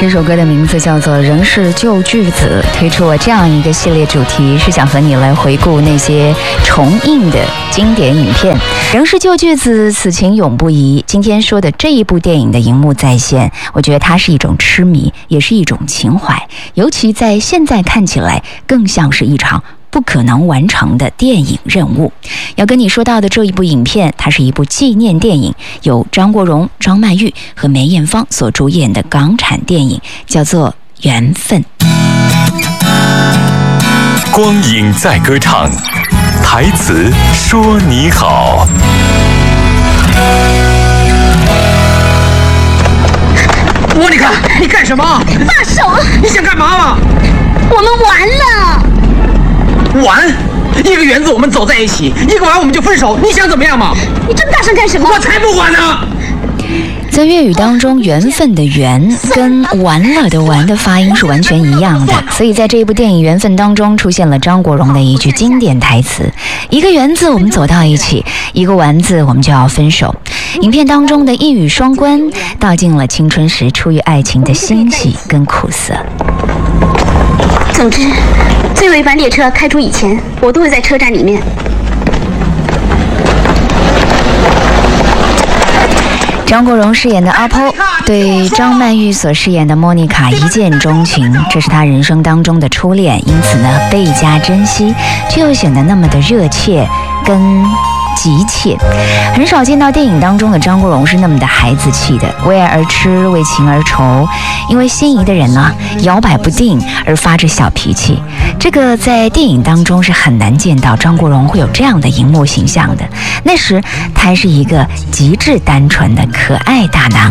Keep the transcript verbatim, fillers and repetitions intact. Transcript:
这首歌的名字叫做《仍是旧句子》，推出了这样一个系列主题，是想和你来回顾那些重映的经典影片。仍是旧句子，此情永不移。今天说的这一部电影的荧幕再现，我觉得它是一种痴迷，也是一种情怀，尤其在现在看起来，更像是一场不可能完成的电影任务。要跟你说到的这一部影片，它是一部纪念电影，由张国荣、张曼玉和梅艳芳所主演的港产电影，叫做《缘分》。 光影在歌唱，台词说你好。 莫妮卡，你干什么？ 放手！ 你想干嘛嘛？ 我们完了。 完？一个园子我们走在一起，一个完我们就分手，你想怎么样嘛？ 你这么大声干什么？ 我才不管呢！ 在粤语当中，缘分的缘跟完了的完的发音是完全一样的，所以在这一部电影《缘分》当中出现了张国荣的一句经典台词：一个缘字我们走到一起，一个完字我们就要分手。影片当中的一语双关，道尽了青春时出于爱情的欣喜跟苦涩。 总之，最后一班列车开出以前，我都会在车站里面。 张国荣饰演的阿婆对张曼玉所饰演的莫妮卡一见钟情，这是他人生当中的初恋，因此呢倍加珍惜，却又显得那么的热切跟急切。很少见到电影当中的张国荣是那么的孩子气的，为爱而痴，为情而愁，因为心仪的人呢摇摆不定而发着小脾气。这个在电影当中是很难见到张国荣会有这样的荧幕形象的。那时他还是一个极致单纯的可爱大男